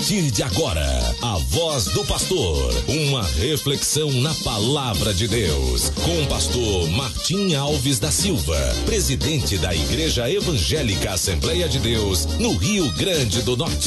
partir de agora, a voz do pastor, uma reflexão na palavra de Deus, com o pastor Martim Alves da Silva, presidente da Igreja Evangélica Assembleia de Deus, no Rio Grande do Norte.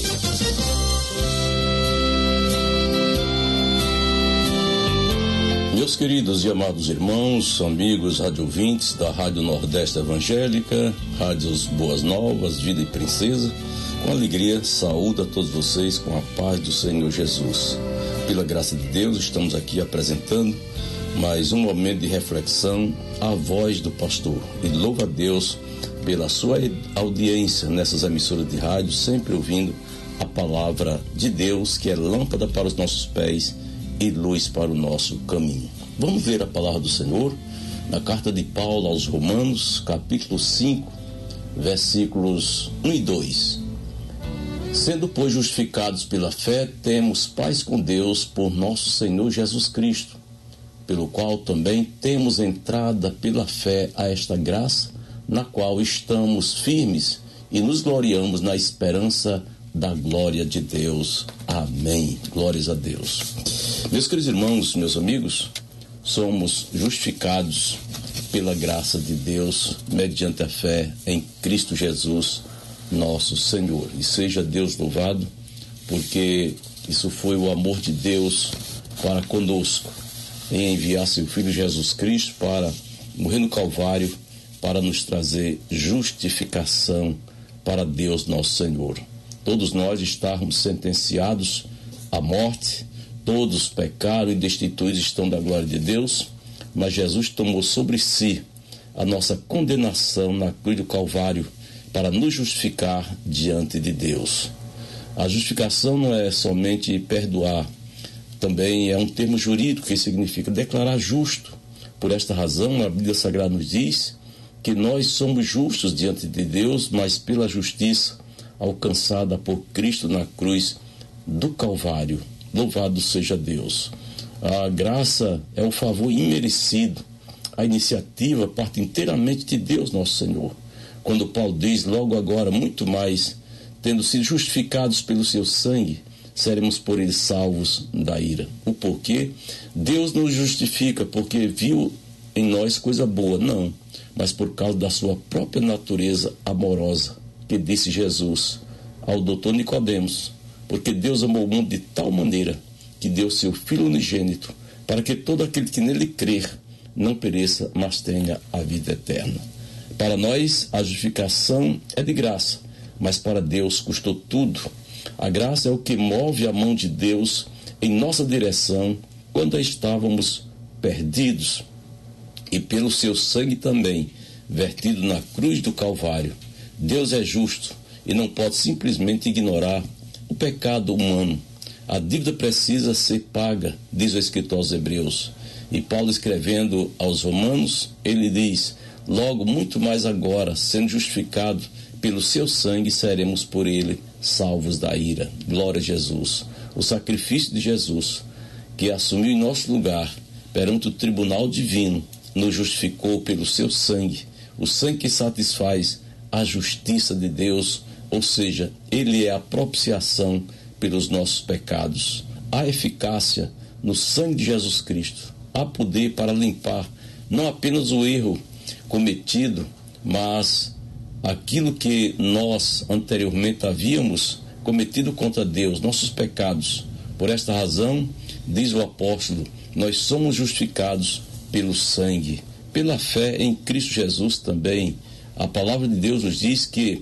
Meus queridos e amados irmãos, amigos radiovintes da Rádio Nordeste Evangélica, Rádios Boas Novas, Vida e Princesa, com alegria, saúdo a todos vocês com a paz do Senhor Jesus. Pela graça de Deus, estamos aqui apresentando mais um momento de reflexão, a voz do pastor. E louvo a Deus pela sua audiência nessas emissoras de rádio, sempre ouvindo a palavra de Deus, que é lâmpada para os nossos pés e luz para o nosso caminho. Vamos ver a palavra do Senhor na carta de Paulo aos Romanos, capítulo 5, versículos 1 e 2. Sendo, pois, justificados pela fé, temos paz com Deus por nosso Senhor Jesus Cristo, pelo qual também temos entrada pela fé a esta graça, na qual estamos firmes e nos gloriamos na esperança da glória de Deus. Amém. Glórias a Deus. Meus queridos irmãos, meus amigos, somos justificados pela graça de Deus, mediante a fé em Cristo Jesus, nosso Senhor. E seja Deus louvado, porque isso foi o amor de Deus para conosco, em enviar seu Filho Jesus Cristo para morrer no Calvário, para nos trazer justificação para Deus nosso Senhor. Todos nós estávamos sentenciados à morte, todos pecaram e destituídos estão da glória de Deus, mas Jesus tomou sobre si a nossa condenação na cruz do Calvário para nos justificar diante de Deus. A justificação não é somente perdoar, também é um termo jurídico que significa declarar justo. Por esta razão, a Bíblia Sagrada nos diz que nós somos justos diante de Deus, mas pela justiça alcançada por Cristo na cruz do Calvário. Louvado seja Deus. A graça é um favor imerecido. A iniciativa parte inteiramente de Deus, nosso Senhor. Quando Paulo diz, logo agora, muito mais, tendo sido justificados pelo seu sangue, seremos por ele salvos da ira. O porquê? Deus nos justifica porque viu em nós coisa boa, não, mas por causa da sua própria natureza amorosa, que disse Jesus ao doutor Nicodemos, porque Deus amou o mundo de tal maneira que deu seu Filho unigênito, para que todo aquele que nele crer não pereça, mas tenha a vida eterna. Para nós, a justificação é de graça, mas para Deus custou tudo. A graça é o que move a mão de Deus em nossa direção quando estávamos perdidos. E pelo seu sangue também, vertido na cruz do Calvário, Deus é justo e não pode simplesmente ignorar o pecado humano. A dívida precisa ser paga, diz o escritor aos Hebreus. E Paulo, escrevendo aos Romanos, ele diz: logo, muito mais agora, sendo justificado pelo seu sangue, seremos por ele salvos da ira. Glória a Jesus. O sacrifício de Jesus, que assumiu em nosso lugar perante o tribunal divino, nos justificou pelo seu sangue, o sangue que satisfaz a justiça de Deus, ou seja, ele é a propiciação pelos nossos pecados. Há eficácia no sangue de Jesus Cristo, há poder para limpar não apenas o erro cometido, mas aquilo que nós anteriormente havíamos cometido contra Deus, nossos pecados. Por esta razão, diz o apóstolo, nós somos justificados pelo sangue, pela fé em Cristo Jesus também. A palavra de Deus nos diz que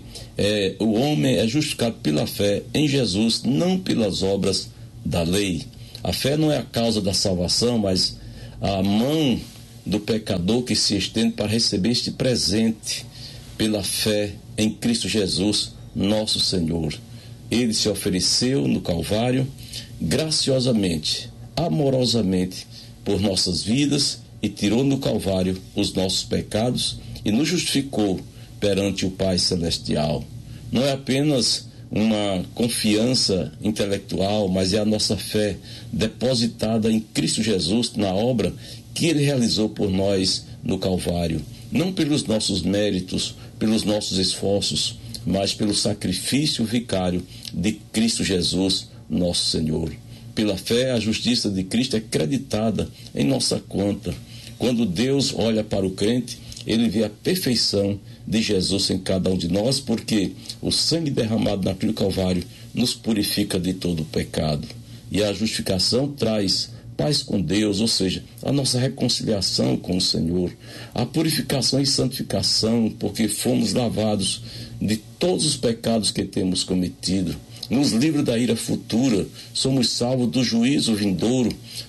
o homem é justificado pela fé em Jesus, não pelas obras da lei. A fé não é a causa da salvação, mas a mão do pecador que se estende para receber este presente pela fé em Cristo Jesus, nosso Senhor. Ele se ofereceu no Calvário graciosamente, amorosamente por nossas vidas e tirou no Calvário os nossos pecados e nos justificou perante o Pai Celestial. Não é apenas uma confiança intelectual, mas é a nossa fé depositada em Cristo Jesus, na obra que Ele realizou por nós no Calvário. Não pelos nossos méritos, pelos nossos esforços, mas pelo sacrifício vicário de Cristo Jesus, nosso Senhor. Pela fé, a justiça de Cristo é creditada em nossa conta. Quando Deus olha para o crente, ele vê a perfeição de Jesus em cada um de nós, porque o sangue derramado na cruz do Calvário nos purifica de todo o pecado. E a justificação traz paz com Deus, ou seja, a nossa reconciliação com o Senhor, a purificação e santificação, porque fomos lavados de todos os pecados que temos cometido. Nos livros da ira futura, somos salvos do juízo vindouro,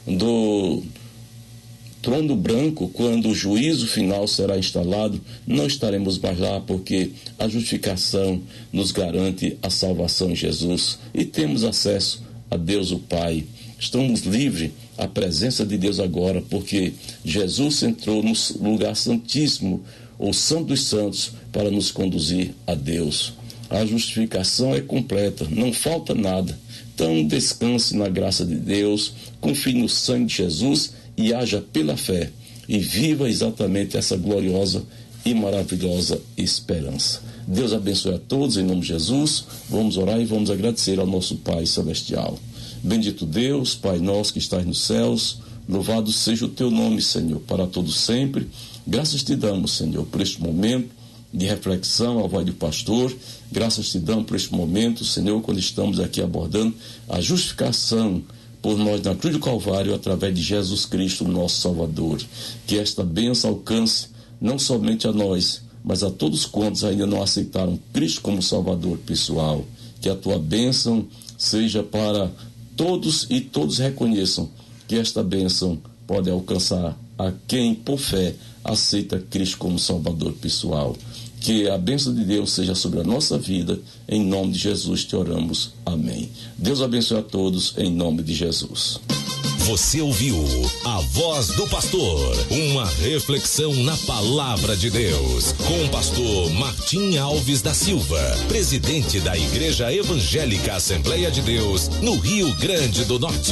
do trono branco. Quando o juízo final será instalado, não estaremos mais lá, porque a justificação nos garante a salvação em Jesus e temos acesso a Deus o Pai. Estamos livres à presença de Deus agora, porque Jesus entrou no lugar santíssimo, ou Santo dos Santos, para nos conduzir a Deus. A justificação é completa, não falta nada. Então descanse na graça de Deus, confie no sangue de Jesus e haja pela fé, e viva exatamente essa gloriosa e maravilhosa esperança. Deus abençoe a todos em nome de Jesus. Vamos orar e vamos agradecer ao nosso Pai Celestial. Bendito Deus, Pai nosso que estás nos céus, louvado seja o teu nome, Senhor, para todos sempre. Graças te damos, Senhor, por este momento de reflexão à voz do pastor. Graças te damos por este momento, Senhor, quando estamos aqui abordando a justificação por nós na cruz do Calvário, através de Jesus Cristo, nosso Salvador. Que esta bênção alcance não somente a nós, mas a todos quantos ainda não aceitaram Cristo como Salvador pessoal. Que a tua bênção seja para todos e todos reconheçam que esta bênção pode alcançar a quem, por fé, aceita Cristo como Salvador pessoal. Que a bênção de Deus seja sobre a nossa vida. Em nome de Jesus te oramos. Amém. Deus abençoe a todos em nome de Jesus. Você ouviu a Voz do Pastor, uma reflexão na Palavra de Deus, com o pastor Martim Alves da Silva, presidente da Igreja Evangélica Assembleia de Deus, no Rio Grande do Norte.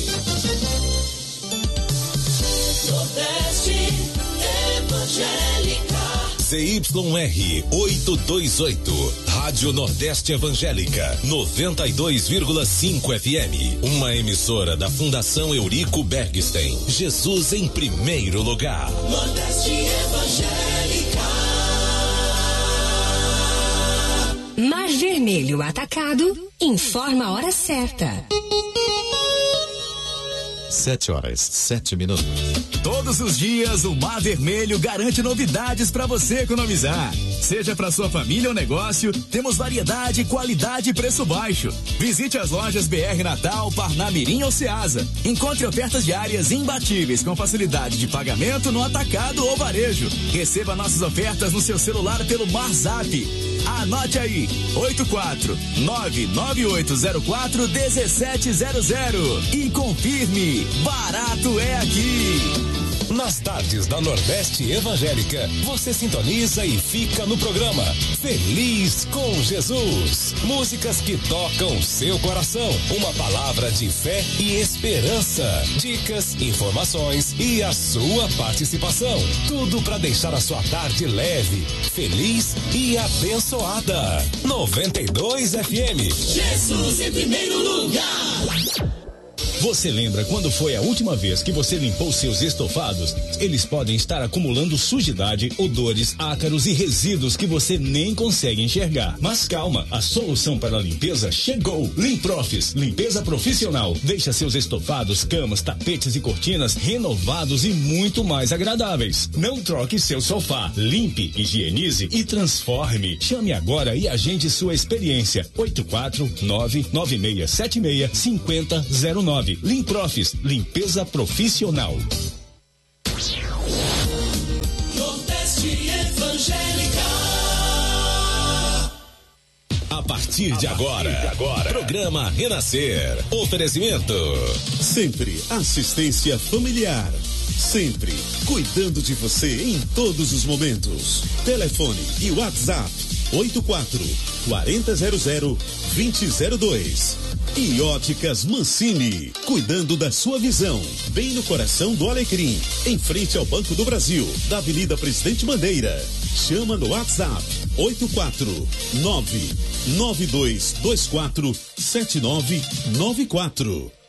Nordeste Evangélica. CYR 828, Rádio Nordeste Evangélica, 92,5 FM, uma emissora da Fundação Eurico Bergstein. Jesus em primeiro lugar. Nordeste Evangélica. Mar Vermelho Atacado informa a hora certa. 7h07. Todos os dias o Mar Vermelho garante novidades para você economizar. Seja para sua família ou negócio, temos variedade, qualidade e preço baixo. Visite as lojas BR Natal, Parnamirim ou Ceasa. Encontre ofertas diárias imbatíveis com facilidade de pagamento no atacado ou varejo. Receba nossas ofertas no seu celular pelo MarZap. Anote aí, 84998041700 e confirme, barato é aqui. Nas tardes da Nordeste Evangélica, você sintoniza e fica no programa Feliz com Jesus. Músicas que tocam seu coração. Uma palavra de fé e esperança. Dicas, informações e a sua participação. Tudo para deixar a sua tarde leve, feliz e abençoada. 92 FM. Jesus em primeiro lugar. Você lembra quando foi a última vez que você limpou seus estofados? Eles podem estar acumulando sujidade, odores, ácaros e resíduos que você nem consegue enxergar. Mas calma, a solução para a limpeza chegou. Limprofis, limpeza profissional. Deixa seus estofados, camas, tapetes e cortinas renovados e muito mais agradáveis. Não troque seu sofá. Limpe, higienize e transforme. Chame agora e agende sua experiência. 84996765009. Limprofis, limpeza profissional. Nordeste Evangélica. A partir de agora, programa Renascer. Oferecimento. Sempre assistência familiar. Sempre cuidando de você em todos os momentos. Telefone e WhatsApp 84-4000-2002. E Óticas Mancini, cuidando da sua visão, bem no coração do Alecrim, em frente ao Banco do Brasil, da Avenida Presidente Bandeira. Chama no WhatsApp 84992247994.